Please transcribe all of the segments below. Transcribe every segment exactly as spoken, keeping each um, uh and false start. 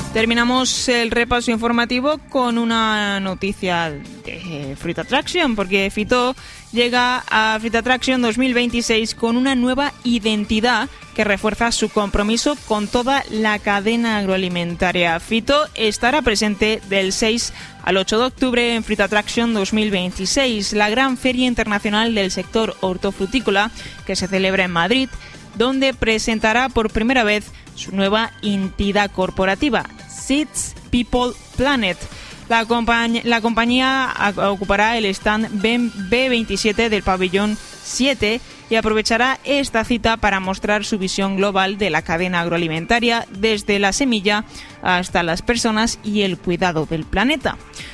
Terminamos el repaso informativo con una noticia de Fruit Attraction, porque Fito llega a Fruit Attraction dos mil veintiséis con una nueva identidad que refuerza su compromiso con toda la cadena agroalimentaria. Fito estará presente del seis al ocho de octubre en Fruit Attraction dos mil veintiséis, la gran feria internacional del sector hortofrutícola que se celebra en Madrid, donde presentará por primera vez su nueva entidad corporativa, Seeds People Planet. La, compañ- la compañía ocupará el stand B veintisiete del pabellón siete y aprovechará esta cita para mostrar su visión global de la cadena agroalimentaria, desde la semilla hasta las personas y el cuidado del planeta.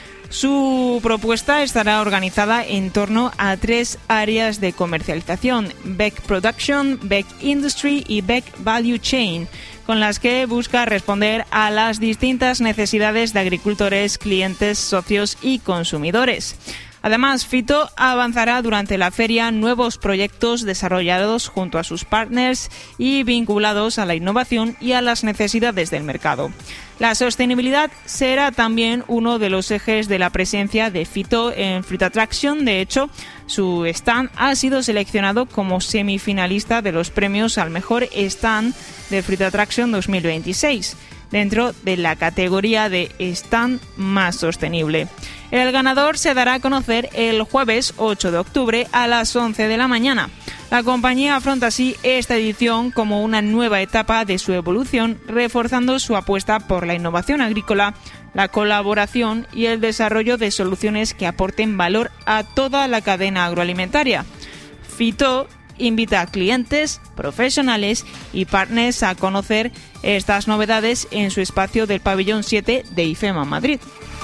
Su propuesta estará organizada en torno a tres áreas de comercialización: B E C Production, B E C Industry y B E C Value Chain, con las que busca responder a las distintas necesidades de agricultores, clientes, socios y consumidores. Además, Fito avanzará durante la feria nuevos proyectos desarrollados junto a sus partners y vinculados a la innovación y a las necesidades del mercado. La sostenibilidad será también uno de los ejes de la presencia de Fito en Fruit Attraction. De hecho, su stand ha sido seleccionado como semifinalista de los premios al mejor stand de Fruit Attraction dos mil veintiséis, dentro de la categoría de stand más sostenible. El ganador se dará a conocer el jueves ocho de octubre a las once de la mañana. La compañía afronta así esta edición como una nueva etapa de su evolución, reforzando su apuesta por la innovación agrícola, la colaboración y el desarrollo de soluciones que aporten valor a toda la cadena agroalimentaria. Fito invita a clientes, profesionales y partners a conocer estas novedades en su espacio del pabellón siete de IFEMA Madrid.